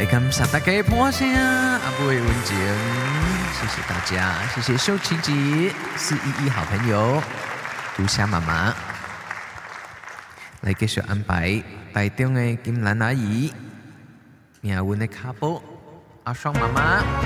来感谢大家的捧声，阿妹文静，谢谢大家，谢谢秀琪姐、411好朋友、杜夏妈妈，来继续安排台中的金兰阿姨、命运的卡宝、阿双妈妈。